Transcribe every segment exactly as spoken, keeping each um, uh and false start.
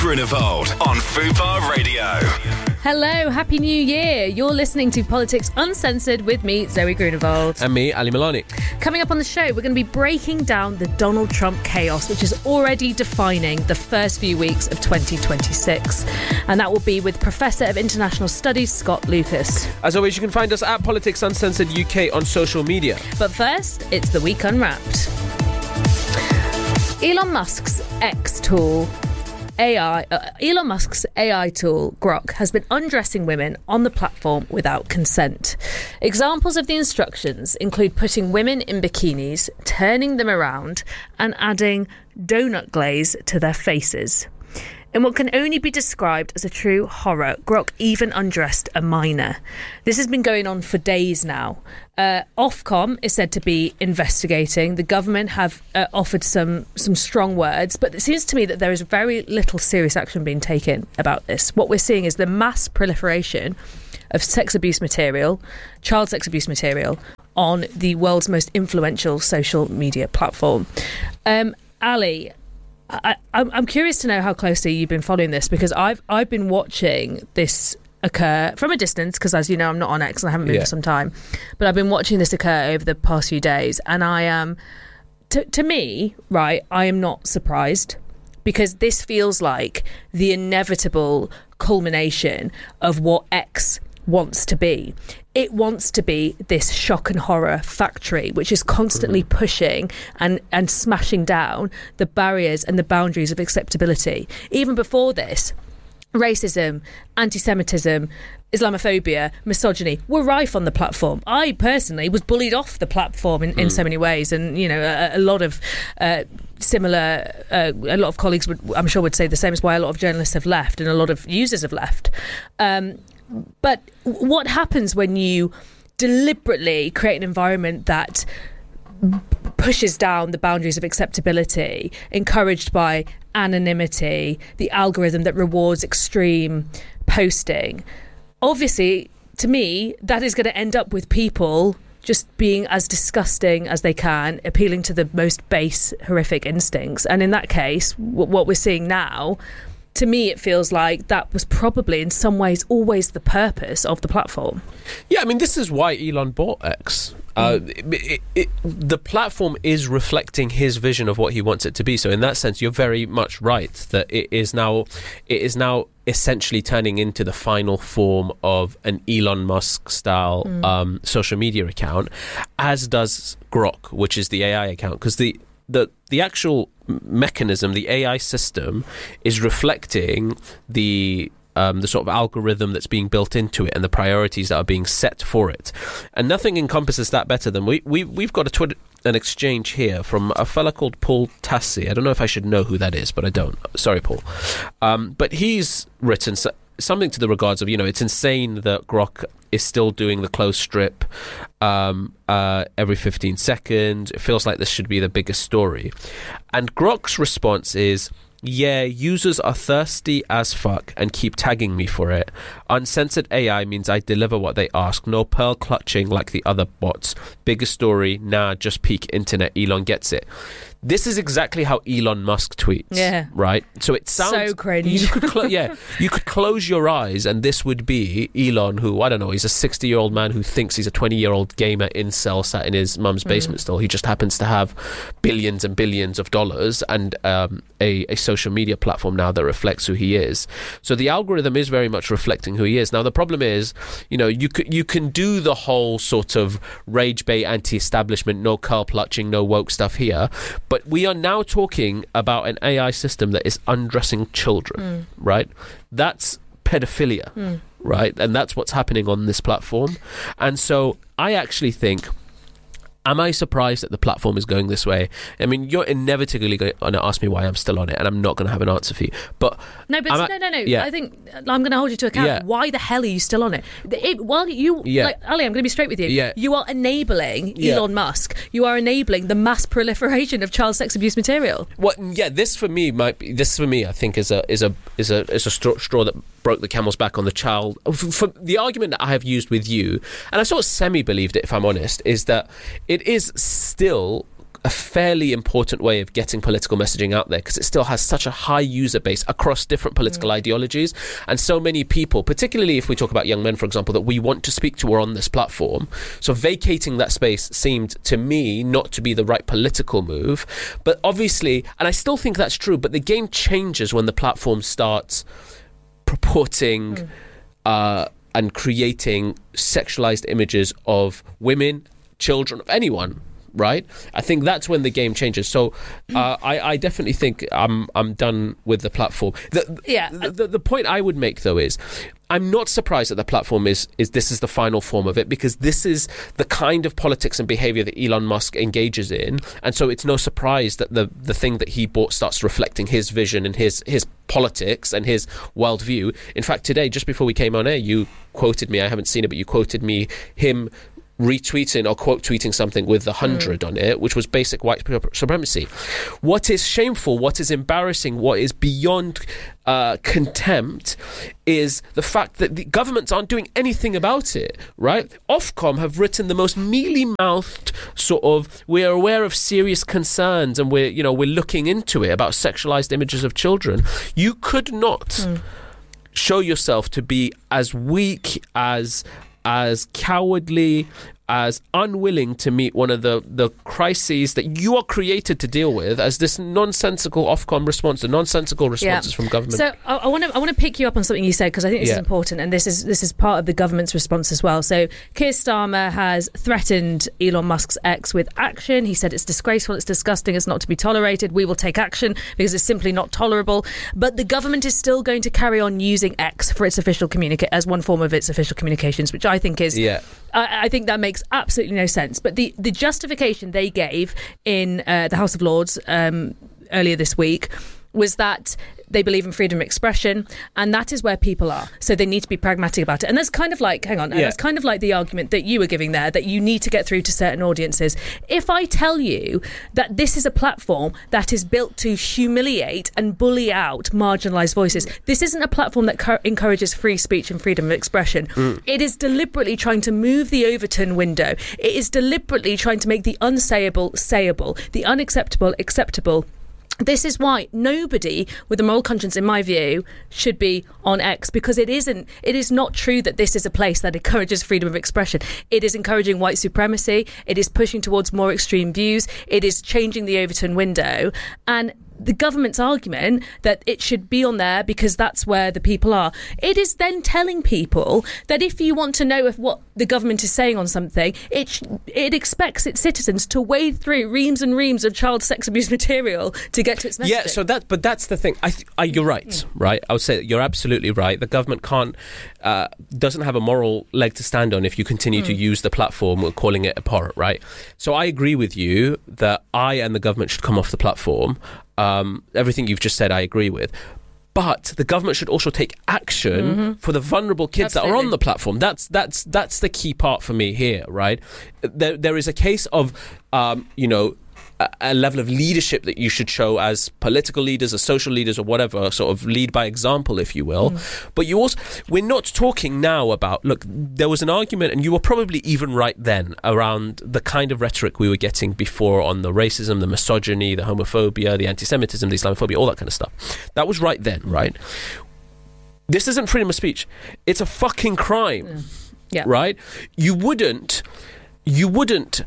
Grunewald on Fubar Radio. Hello, Happy New Year. You're listening to Politics Uncensored with me, Zoe Grunewald. And me, Ali Milani. Coming up on the show, we're going to be breaking down the Donald Trump chaos, which is already defining the first few weeks of twenty twenty-six. And that will be with Professor of International Studies, Scott Lucas. As always, you can find us at Politics Uncensored U K on social media. But first, it's the Week Unwrapped. Elon Musk's X tool... A I, uh, Elon Musk's A I tool, Grok, has been undressing women on the platform without consent. Examples of the instructions include putting women in bikinis, turning them around, and adding donut glaze to their faces. In what can only be described as a true horror, Grok even undressed a minor. This has been going on for days now. Uh, Ofcom is said to be investigating. The government have uh, offered some some strong words, but it seems to me that there is very little serious action being taken about this. What we're seeing is the mass proliferation of sex abuse material, child sex abuse material, on the world's most influential social media platform. Um, Ali, I, I'm curious to know how closely you've been following this, because I've I've been watching this occur from a distance, because as you know, I'm not on X and I haven't been yeah. for some time, but I've been watching this occur over the past few days, and I am, to, to me, right, I am not surprised, because this feels like the inevitable culmination of what X wants to be. It wants to be this shock and horror factory, which is constantly mm-hmm. pushing and, and smashing down the barriers and the boundaries of acceptability. Even before this, racism, anti-Semitism, Islamophobia, misogyny were rife on the platform. I personally was bullied off the platform in, in mm. so many ways, and you know, a, a lot of uh, similar, uh, a lot of colleagues would, I'm sure, would say the same. Is why a lot of journalists have left and a lot of users have left. Um, But what happens when you deliberately create an environment that pushes down the boundaries of acceptability, encouraged by anonymity, the algorithm that rewards extreme posting? Obviously, to me, that is going to end up with people just being as disgusting as they can, appealing to the most base, horrific instincts. And in that case, w- what we're seeing now, to me, it feels like that was probably in some ways always the purpose of the platform. Yeah, I mean, this is why Elon bought X. Uh, it, it, it, the platform is reflecting his vision of what he wants it to be. So in that sense, you're very much right that it is now it is now essentially turning into the final form of an Elon Musk style mm. um, social media account, as does Grok, which is the A I account, because the the the actual mechanism, the A I system, is reflecting the um, the sort of algorithm that's being built into it and the priorities that are being set for it. And nothing encompasses that better than we, we we've got a Twitter an exchange here from a fella called Paul Tassi. I don't know if I should know who that is, but I don't. Sorry, Paul. Um, but he's written so, something to the regards of, you know, it's insane that Grok is still doing the close strip um, uh, every fifteen seconds. It feels like this should be the biggest story. And Grok's response is, yeah, users are thirsty as fuck and keep tagging me for it. Uncensored A I means I deliver what they ask. No pearl clutching like the other bots. Biggest story, nah, just peak internet. Elon gets it. This is exactly how Elon Musk tweets, yeah. right? So it sounds so cringe. You could clo- yeah, you could close your eyes, and this would be Elon, who I don't know, he's a sixty-year-old man who thinks he's a twenty-year-old gamer incel sat in his mum's basement. Mm. Still, he just happens to have billions and billions of dollars and um, a, a social media platform now that reflects who he is. So the algorithm is very much reflecting who he is. Now the problem is, you know, you could you can do the whole sort of rage bait, anti-establishment, no curl clutching, no woke stuff here. But we are now talking about an A I system that is undressing children, mm. right? That's pedophilia, mm. right? And that's what's happening on this platform. And so I actually think, am I surprised that the platform is going this way? I mean, you're inevitably going to ask me why I'm still on it, and I'm not going to have an answer for you. But no, but I, no, no, no. Yeah. I think I'm going to hold you to account. Yeah. Why the hell are you still on it? it while you, yeah. like, Ali, I'm going to be straight with you. Yeah. You are enabling yeah. Elon Musk. You are enabling the mass proliferation of child sex abuse material. Well, yeah, this for me might be. This for me, I think, is a is a is a is a straw, straw that broke the camel's back on the child. For, for the argument that I have used with you, and I sort of semi-believed it, if I'm honest, is that it is still a fairly important way of getting political messaging out there, because it still has such a high user base across different political mm. ideologies, and so many people, particularly if we talk about young men, for example, that we want to speak to are on this platform. So vacating that space seemed to me not to be the right political move. But obviously, and I still think that's true, but the game changes when the platform starts purporting mm. uh, and creating sexualized images of women, children, of anyone. Right, I think that's when the game changes. So, uh, I, I definitely think I'm I'm done with the platform. The, yeah. The, the, the point I would make though is, I'm not surprised that the platform is is this is the final form of it, because this is the kind of politics and behavior that Elon Musk engages in, and so it's no surprise that the the thing that he bought starts reflecting his vision and his his politics and his worldview. In fact, today, just before we came on air, you quoted me. I haven't seen it, but you quoted me him retweeting or quote tweeting something with the hundred mm. on it, which was basic white supremacy. What is shameful, what is embarrassing, what is beyond uh, contempt is the fact that the governments aren't doing anything about it, right? Ofcom have written the most mealy-mouthed sort of, we're aware of serious concerns and we're, you know, we're looking into it about sexualized images of children. You could not mm. show yourself to be as weak, as as cowardly, as unwilling to meet one of the, the crises that you are created to deal with as this nonsensical Ofcom response, the nonsensical responses yeah. from government. So I want to I want to pick you up on something you said, because I think this yeah. is important, and this is this is part of the government's response as well. So Keir Starmer has threatened Elon Musk's X with action. He said it's disgraceful, it's disgusting, it's not to be tolerated. We will take action because it's simply not tolerable. But the government is still going to carry on using X for its official communicate as one form of its official communications, which I think is yeah. I, I think that makes absolutely no sense. But the, the justification they gave in uh, the House of Lords um, earlier this week was that they believe in freedom of expression, and that is where people are. So they need to be pragmatic about it. And that's kind of like, hang on, and yeah. that's kind of like the argument that you were giving there, that you need to get through to certain audiences. If I tell you that this is a platform that is built to humiliate and bully out marginalised voices, this isn't a platform that co- encourages free speech and freedom of expression. Mm. It is deliberately trying to move the Overton window. It is deliberately trying to make the unsayable sayable, the unacceptable acceptable. This is why nobody with a moral conscience, in my view, should be on X, because it isn't. It is not true that this is a place that encourages freedom of expression. It is encouraging white supremacy. It is pushing towards more extreme views. It is changing the Overton window. And the government's argument that it should be on there because that's where the people are, it is then telling people that if you want to know if what the government is saying on something, it sh- it expects its citizens to wade through reams and reams of child sex abuse material to get to its messaging. Yeah, so that, but that's the thing. I, th- I you're right, mm. right? I would say that you're absolutely right. The government can't, uh, doesn't have a moral leg to stand on if you continue mm. to use the platform or calling it abhorrent, right? So I agree with you that I and the government should come off the platform. Um, everything you've just said I agree with, but the government should also take action mm-hmm. for the vulnerable kids Absolutely. that are on the platform. That's that's that's the key part for me here, right? There there is a case of um, you know a, a level of leadership that you should show as political leaders, as social leaders, or whatever, sort of lead by example, if you will. Mm. But you also, we're not talking now about, look, there was an argument, and you were probably even right then, around the kind of rhetoric we were getting before on the racism, the misogyny, the homophobia, the anti-Semitism, the Islamophobia, all that kind of stuff. That was right then, right? This isn't freedom of speech. It's a fucking crime, yeah. Yeah. right? You wouldn't, you wouldn't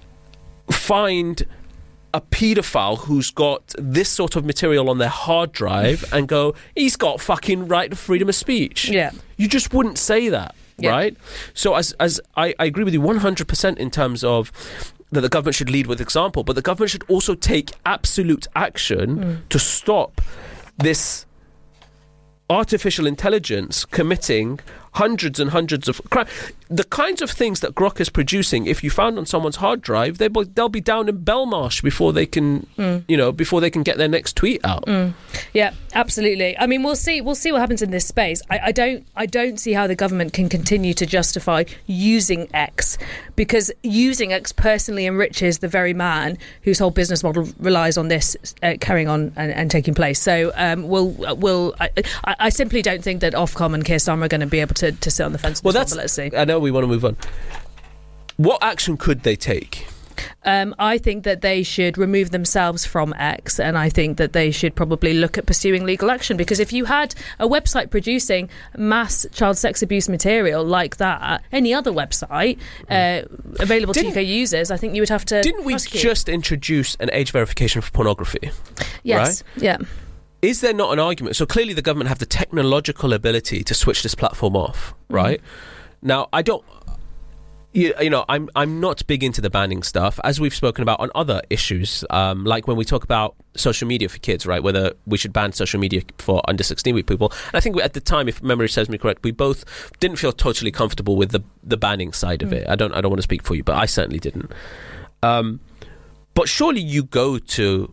find a paedophile who's got this sort of material on their hard drive and go, he's got fucking right to freedom of speech. Yeah. You just wouldn't say that, yeah. right? So as as I, I agree with you one hundred percent in terms of that the government should lead with example, but the government should also take absolute action mm. to stop this artificial intelligence committing hundreds and hundreds of crimes. The kinds of things that Grok is producing, if you found on someone's hard drive, they, they'll be down in Belmarsh before they can, mm. you know, before they can get their next tweet out. Mm. Yeah, absolutely. I mean, we'll see. We'll see what happens in this space. I, I don't. I don't see how the government can continue to justify using X, because using X personally enriches the very man whose whole business model relies on this uh, carrying on and, and taking place. So, um, we'll. We'll. I, I simply don't think that Ofcom and Keir Starmer are going to be able to, to sit on the fence. Well, that's. One, but let's see. I know we want to move on. What action could they take? Um, I think that they should remove themselves from X, and I think that they should probably look at pursuing legal action, because if you had a website producing mass child sex abuse material like that, any other website uh, available didn't, to U K users, I think you would have to Didn't we prosecute. just introduce an age verification for pornography? Yes, right? yeah. Is there not an argument? So clearly the government have the technological ability to switch this platform off, right? Mm-hmm. Now, I don't... You, you know, I'm I'm not big into the banning stuff, as we've spoken about on other issues, um, like when we talk about social media for kids, right? Whether we should ban social media for under sixteen people. And I think we, at the time, if memory serves me correct, we both didn't feel totally comfortable with the the banning side of mm. it. I don't I don't want to speak for you, but I certainly didn't. Um, but surely you go to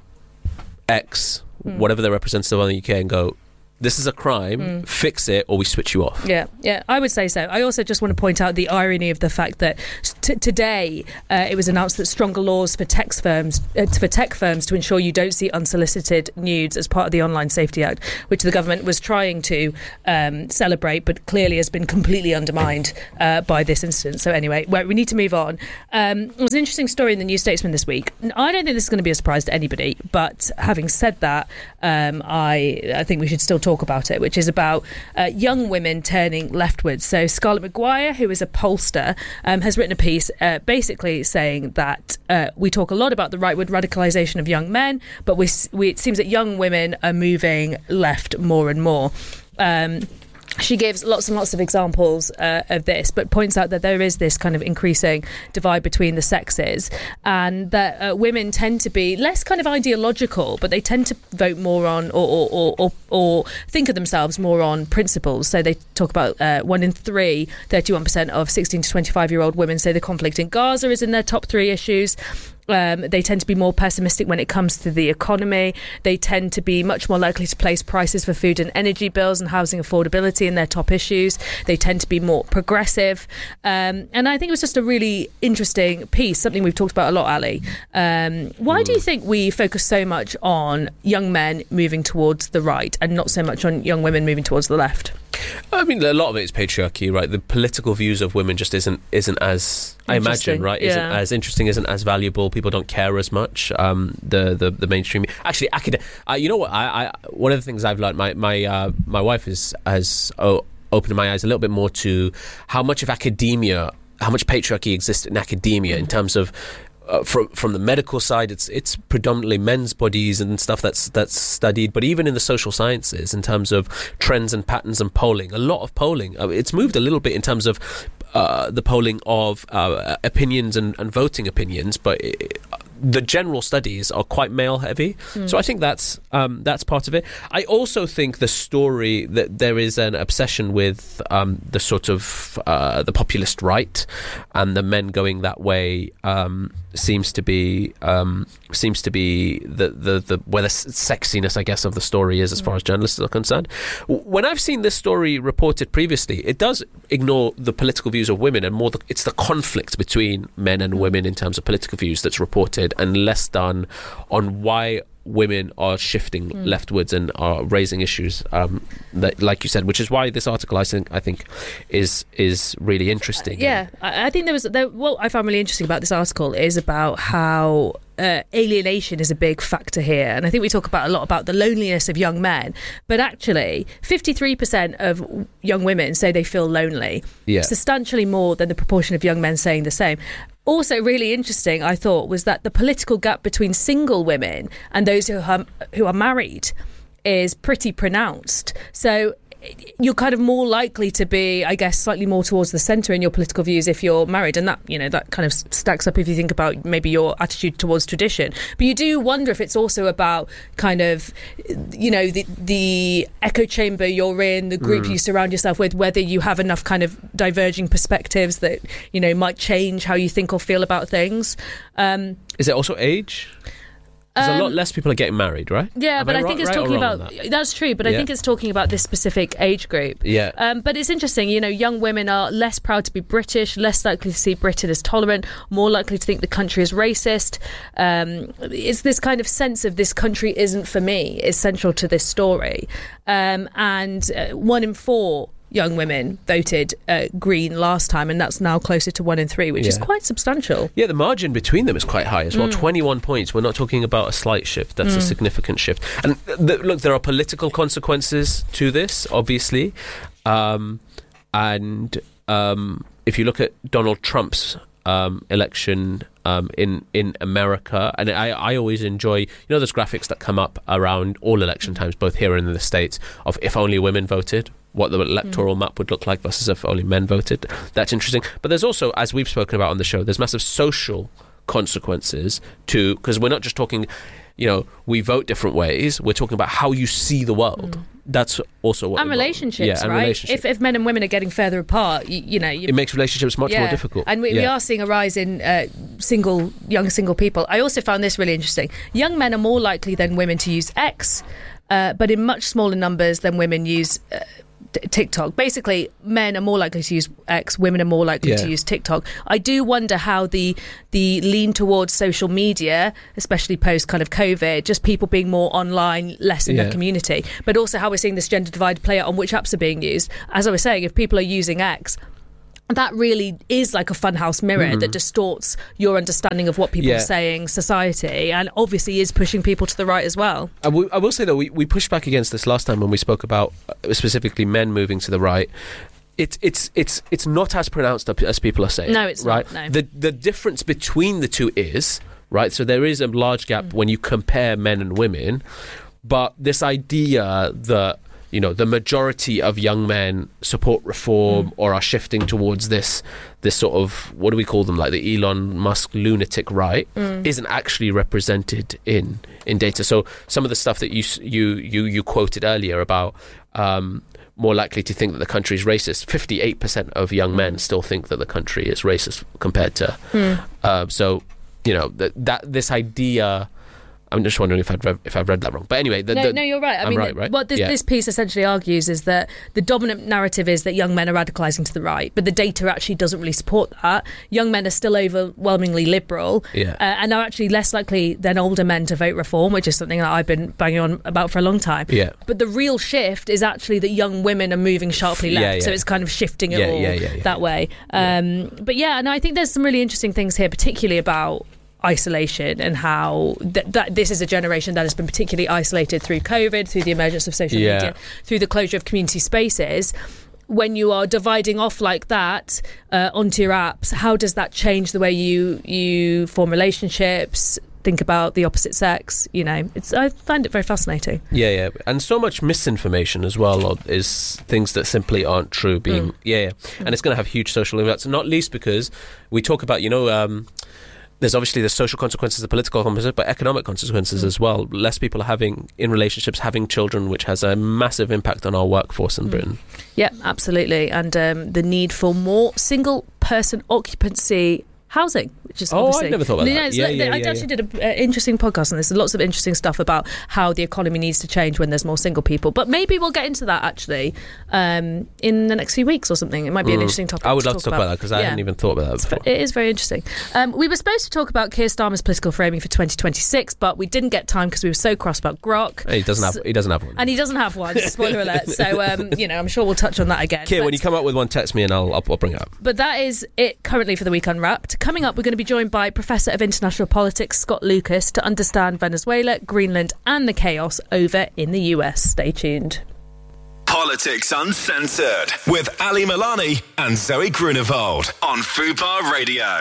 X, mm. whatever the representative on the U K, and go, this is a crime, mm. fix it, or we switch you off. Yeah, yeah, I would say so. I also just want to point out the irony of the fact that t- today uh, it was announced that stronger laws for tech firms uh, for tech firms to ensure you don't see unsolicited nudes as part of the Online Safety Act, which the government was trying to um, celebrate, but clearly has been completely undermined uh, by this incident. So anyway, well, we need to move on. Um, there was an interesting story in the New Statesman this week. I don't think this is going to be a surprise to anybody, but having said that, um, I, I think we should still talk about it, which is about uh, young women turning leftwards. So Scarlett Maguire, who is a pollster, um, has written a piece uh, basically saying that uh, we talk a lot about the rightward radicalisation of young men, but we, we, it seems that young women are moving left more and more. Um, She gives lots and lots of examples uh, of this, but points out that there is this kind of increasing divide between the sexes, and that uh, women tend to be less kind of ideological, but they tend to vote more on or or, or, or, or think of themselves more on principles. So they talk about uh, one in three, thirty-one percent of sixteen to twenty-five-year-old women say the conflict in Gaza is in their top three issues. Um, they tend to be more pessimistic when it comes to the economy. They tend to be much more likely to place prices for food and energy bills and housing affordability in their top issues. They tend to be more progressive. Um, and I think it was just a really interesting piece, something we've talked about a lot, Ali. Um, why do you think we focus so much on young men moving towards the right and not so much on young women moving towards the left? I mean, a lot of it is patriarchy, right? The political views of women just isn't isn't as, I imagine, right? Yeah. Isn't as interesting, isn't as valuable. People don't care as much. Um, the, the the mainstream, actually, acad- uh, you know what? I, I one of the things I've learned, my my uh, my wife is has oh, opened my eyes a little bit more to how much of academia, how much patriarchy exists in academia in terms of. Uh, from from the medical side, it's it's predominantly men's bodies and stuff that's that's studied. But even in the social sciences, in terms of trends and patterns and polling, a lot of polling, uh, it's moved a little bit in terms of uh, the polling of uh, opinions and, and voting opinions. But it, the general studies are quite male heavy, mm. so I think that's um, that's part of it. I also think the story that there is an obsession with um, the sort of uh, the populist right and the men going that way um, seems to be um, seems to be the, the, the where the sexiness, I guess, of the story is as far as journalists are concerned. When I've seen this story reported previously, it does ignore the political views of women and more the, it's the conflict between men and women in terms of political views that's reported, and less done on why women are shifting mm. leftwards and are raising issues um, that, like you said, which is why this article I think I think is is really interesting. Uh, yeah, I, I think there was there, what I found really interesting about this article is about how uh, alienation is a big factor here, and I think we talk about a lot about the loneliness of young men, but actually fifty-three percent of young women say they feel lonely, yeah. substantially more than the proportion of young men saying the same. Also really interesting, I thought, was that the political gap between single women and those who are, who are married is pretty pronounced. So you're kind of more likely to be, I guess, slightly more towards the centre in your political views if you're married. And that, you know, that kind of stacks up if you think about maybe your attitude towards tradition. But you do wonder if it's also about kind of, you know, the, the echo chamber you're in, the group mm. you surround yourself with, whether you have enough kind of diverging perspectives that, you know, might change how you think or feel about things. Um, Is it also age? There's um, a lot less people are getting married, right? Yeah, Am but I I think right, it's right talking about... That? That's true, but yeah. I think it's talking about this specific age group. Yeah. Um, but it's interesting, you know, young women are less proud to be British, less likely to see Britain as tolerant, more likely to think the country is racist. Um, it's this kind of sense of this country isn't for me is central to this story. Um, and uh, one in four young women voted uh, Green last time, and that's now closer to one in three, which Yeah. is quite substantial. Yeah, the margin between them is quite high as well. Mm. twenty-one points. We're not talking about a slight shift. That's a Mm. significant shift. And th- look, there are political consequences to this, obviously. Um, and um, if you look at Donald Trump's um, election um, in, in America, and I, I always enjoy, you know, those graphics that come up around all election times, both here and in the States, of if only women voted, what the electoral mm. map would look like versus if only men voted. That's interesting. But there's also, as we've spoken about on the show, there's massive social consequences to, because we're not just talking, you know, we vote different ways. We're talking about how you see the world. Mm. That's also what... And relationships, yeah, and right? relationships. If, if men and women are getting further apart, you, you know... You, it makes relationships much yeah. more difficult. And we, yeah. we are seeing a rise in uh, single, young single people. I also found this really interesting. Young men are more likely than women to use X, uh, but in much smaller numbers than women use... Uh, TikTok. Basically, men are more likely to use X, women are more likely yeah. to use TikTok. I do wonder how the the lean towards social media, especially post kind of COVID, just people being more online, less in yeah. their community, but also how we're seeing this gender divide play out on which apps are being used. As I was saying, if people are using X, that really is like a funhouse mirror mm-hmm. that distorts your understanding of what people yeah. are saying, society, and obviously is pushing people to the right as well. I, w- I will say, though, we, we pushed back against this last time when we spoke about uh, specifically men moving to the right. It's it's it's it's not as pronounced as people are saying. No, it's right? not. No. The the difference between the two is, right, so there is a large gap mm. when you compare men and women, but this idea that, you know, the majority of young men support reform mm. or are shifting towards this this sort of, what do we call them, like the Elon Musk lunatic right, mm. isn't actually represented in in data. So some of the stuff that you you you, you quoted earlier about um, more likely to think that the country is racist, fifty-eight percent of young men still think that the country is racist compared to... Mm. Uh, so, you know, that, that this idea... I'm just wondering if I've read, if I've read that wrong. But anyway... The, no, the, no, you're right. I I'm mean, right, right? what this, yeah. this piece essentially argues is that the dominant narrative is that young men are radicalising to the right, but the data actually doesn't really support that. Young men are still overwhelmingly liberal yeah. uh, and are actually less likely than older men to vote reform, which is something that I've been banging on about for a long time. Yeah. But the real shift is actually that young women are moving sharply left, yeah, yeah. so it's kind of shifting it yeah, all yeah, yeah, yeah, that yeah. way. Um, yeah. But yeah, and I think there's some really interesting things here, particularly about isolation and how th- that this is a generation that has been particularly isolated through COVID, through the emergence of social yeah. media, through the closure of community spaces. When you are dividing off like that uh, onto your apps, how does that change the way you you form relationships, think about the opposite sex? You know, it's I find it very fascinating. Yeah, yeah, and so much misinformation as well is things that simply aren't true. Being mm. yeah, yeah, and it's going to have huge social impacts, not least because we talk about, you know. Um, There's obviously the social consequences, the political consequences, but economic consequences mm. as well. Less people are having, in relationships, having children, which has a massive impact on our workforce in mm. Britain. Yeah, absolutely. And um, the need for more single-person occupancy housing, which is oh, obviously... I never thought about no, that. No, yeah, yeah, I yeah, actually yeah. did an interesting podcast on this. There's lots of interesting stuff about how the economy needs to change when there's more single people. But maybe we'll get into that, actually, um, in the next few weeks or something. It might be an mm. interesting topic I would to love talk to talk about, about that, because I yeah. hadn't even thought about that before. It is very interesting. Um, we were supposed to talk about Keir Starmer's political framing for twenty twenty-six, but we didn't get time because we were so cross about Grok. He doesn't have. He doesn't have one, and he doesn't have one. Spoiler alert. So um, you know, I'm sure we'll touch on that again. Keir, but, when you come up with one, text me and I'll, I'll I'll bring it up. But that is it currently for the Week Unwrapped. Coming up, we're going to be joined by Professor of International Politics Scott Lucas to understand Venezuela, Greenland, and the chaos over in the U S. Stay tuned. Politics Uncensored with Ali Milani and Zoe Grunewald on Fubar Radio.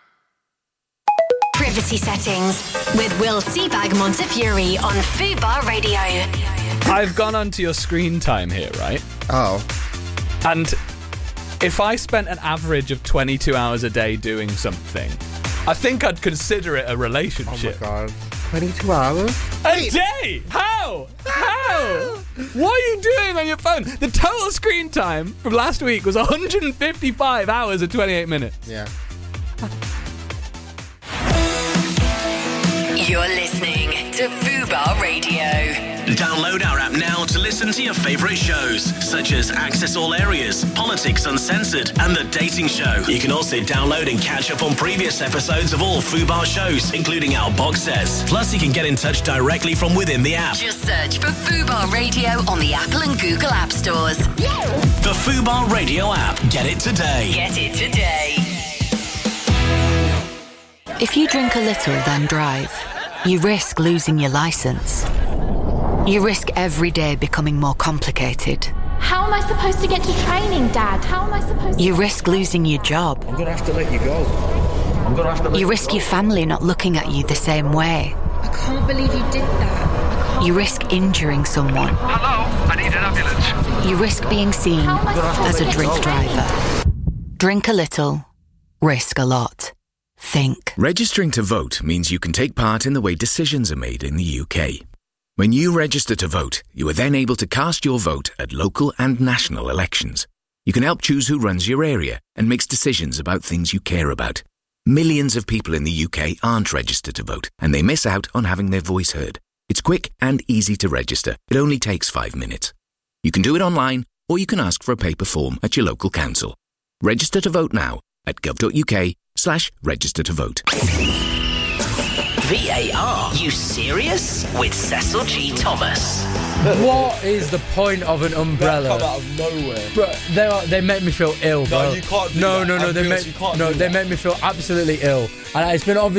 Privacy settings with Will Seabag Montefiore on Fubar Radio. I've gone onto your screen time here, right? Oh. And if I spent an average of twenty-two hours a day doing something, I think I'd consider it a relationship. Oh my god. twenty-two hours? A Wait. day? How? How? What are you doing on your phone? The total screen time from last week was one hundred fifty-five hours and twenty-eight minutes. Yeah. You're listening to Fubar Radio. Download our app now to listen to your favourite shows, such as Access All Areas, Politics Uncensored, and The Dating Show. You can also download and catch up on previous episodes of all Fubar shows, including our box sets. Plus, you can get in touch directly from within the app. Just search for Fubar Radio on the Apple and Google App Stores. The The Fubar Radio app. Get it today. Get it today. If you drink a little, then drive, you risk losing your license. You risk every day becoming more complicated. How am I supposed to get to training, Dad? How am I supposed to... You risk losing your job. I'm going to have to let you go. I'm going to have to let You you risk go. your family not looking at you the same way. I can't believe you did that. You risk injuring someone. Hello, I need an ambulance. You risk being seen How am I supposed as to a get drink to training? driver. Drink a little, risk a lot. Think. Registering to vote means you can take part in the way decisions are made in the U K. When you register to vote, you are then able to cast your vote at local and national elections. You can help choose who runs your area and makes decisions about things you care about. Millions of people in the U K aren't registered to vote, and they miss out on having their voice heard. It's quick and easy to register. It only takes five minutes. You can do it online, or you can ask for a paper form at your local council. Register to vote now at gov.uk slash register to vote. V A R, you serious? With Cecil G. Thomas. What is the point of an umbrella? Come out of nowhere. Bro, they are, they make me feel ill, bro. No, you can't do no, that. No, no, I'm they good, make you can't no, do they that. make me feel absolutely ill, and it's been obvious.